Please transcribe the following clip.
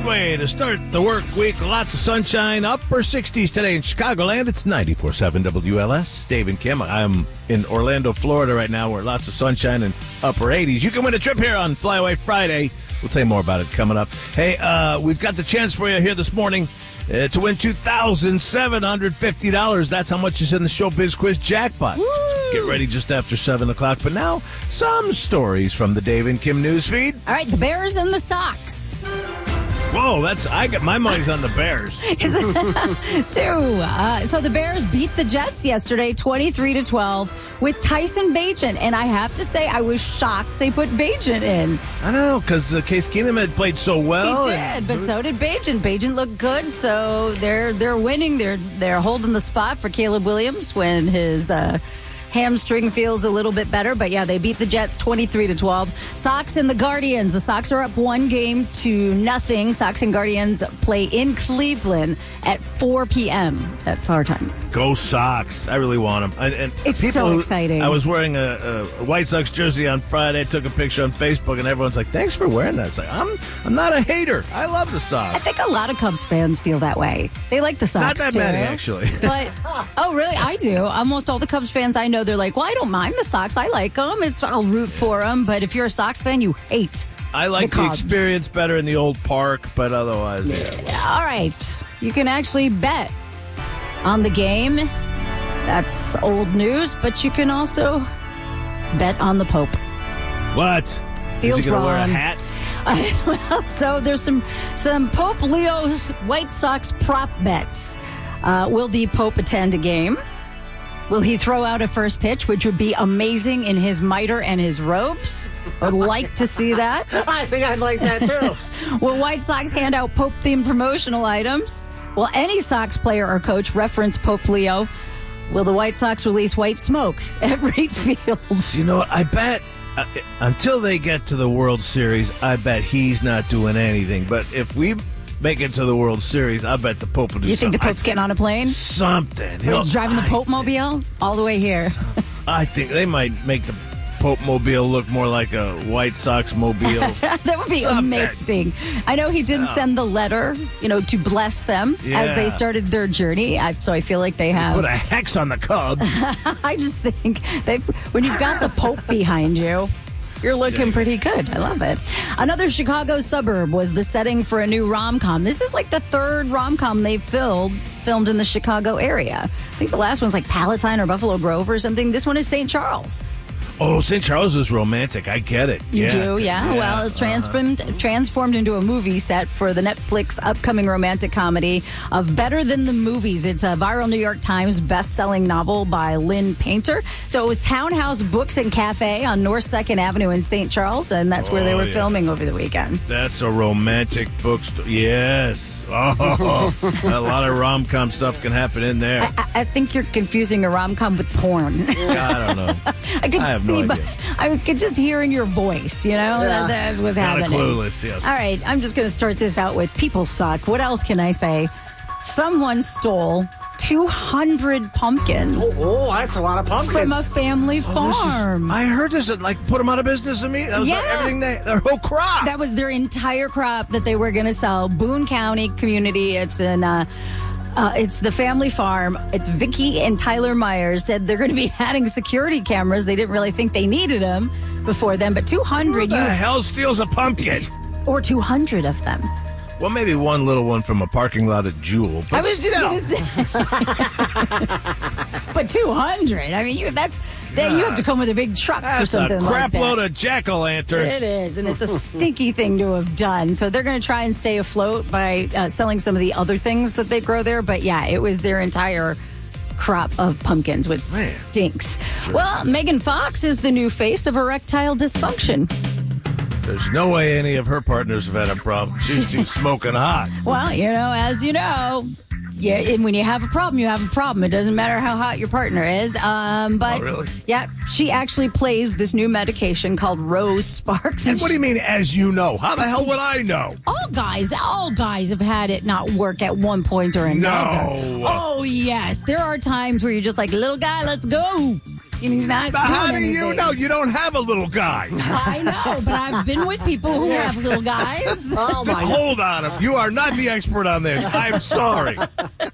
way to start the work week. Lots of sunshine, upper 60s today in Chicagoland. It's 94.7 WLS. Dave and Kim. I'm in Orlando, Florida right now, where lots of sunshine and upper 80s. You can win a trip here on Flyaway Friday. We'll tell you more about it coming up. Hey, we've got the chance for you here this morning to win $2,750. That's how much is in the Showbiz Quiz jackpot. Let's get ready just after 7 o'clock. But now, some stories from the Dave and Kim newsfeed. All right, the Bears and the Sox. Whoa, I got my money's on the Bears. So the Bears beat the Jets yesterday, 23-12, with Tyson Bagent. And I have to say, I was shocked they put Bagent in. I know, because Case Keenum had played so well. He did, but so did Bagent. Bagent looked good, so they're winning. They're holding the spot for Caleb Williams when his hamstring feels a little bit better. But yeah, they beat the Jets 23-12. Sox and the Guardians. The Sox are up 1-0. Sox and Guardians play in Cleveland at 4 p.m. That's our time. Go Sox. I really want them. And it's so exciting. I was wearing a White Sox jersey on Friday. I took a picture on Facebook, and everyone's like, thanks for wearing that. It's like, I'm not a hater. I love the Sox. I think a lot of Cubs fans feel that way. They like the Sox, Not that too. many, actually. But, oh, really? I do. Almost all the Cubs fans I know, they're like, well, I don't mind the Sox. I like them. I'll root for them. But if you're a Sox fan, you hate I like the experience better in the old park, but otherwise, yeah. All right. You can actually bet on the game. That's old news, but you can also bet on the Pope. What? Feels Is he going to wear a wrong. hat? Well, so there's some Pope Leo's White Sox prop bets. Will the Pope attend a game? Will he throw out a first pitch, which would be amazing in his mitre and his robes? I would like to see that. I think I'd like that, too. Will White Sox hand out Pope-themed promotional items? Will any Sox player or coach reference Pope Leo? Will the White Sox release white smoke at Wright Field? You know what? I bet until they get to the World Series, I bet he's not doing anything. But if we make it to the World Series, I bet the Pope will do something. You think the Pope's getting on a plane? Something. He's driving the Pope Mobile all the way here. I think they might make the Pope Mobile look more like a White Sox Mobile. That would be amazing. I know he did send the letter, to bless them as they started their journey. So I feel like they have put a hex on the Cubs. I just think when you've got the Pope behind you, you're looking pretty good. I love it. Another Chicago suburb was the setting for a new rom-com. This is like the third rom-com they've filmed in the Chicago area. I think the last one's like Palatine or Buffalo Grove or something. This one is St. Charles. Oh, St. Charles is romantic. I get it. You do, yeah. Well, it transformed into a movie set for the Netflix upcoming romantic comedy of Better Than the Movies. It's a viral New York Times best-selling novel by Lynn Painter. So it was Townhouse Books and Cafe on North 2nd Avenue in St. Charles, and that's where they were filming over the weekend. That's a romantic bookstore. Yes. Oh, a lot of rom-com stuff can happen in there. I think you're confusing a rom-com with porn. I don't know. I could just hear in your voice, that was happening. Kind of clueless, yes. All right, I'm just going to start this out with people suck. What else can I say? Someone stole 200 pumpkins. Oh, that's a lot of pumpkins. From a family farm. I heard this, put them out of business to me. That was everything their whole crop. That was their entire crop that they were going to sell. Boone County community. It's in... it's the family farm. It's Vicky and Tyler Myers said they're going to be adding security cameras. They didn't really think they needed them before then, but 200. Who the hell steals a pumpkin? Or 200 of them. Well, maybe one little one from a parking lot at Jewel. I was just going to say. But 200. I mean, you have to come with a big truck for something like that. That's a crap load of jack-o'-lanterns. It is, and it's a stinky thing to have done. So they're going to try and stay afloat by selling some of the other things that they grow there. But yeah, it was their entire crop of pumpkins, which stinks. Sure. Well, Megan Fox is the new face of erectile dysfunction. There's no way any of her partners have had a problem. She's too smoking hot. Well, as you know, yeah, and when you have a problem, you have a problem. It doesn't matter how hot your partner is. But really? Yeah, she actually plays this new medication called Rose Sparks. And what do you mean, as you know? How the hell would I know? All guys have had it not work at one point or another. No. Oh, yes. There are times where you're just like, little guy, let's go. and he's not doing How do anything. you know? You don't have a little guy. I know, but I've been with people who have little guys. Oh, my God. Hold on. You are not the expert on this. I'm sorry.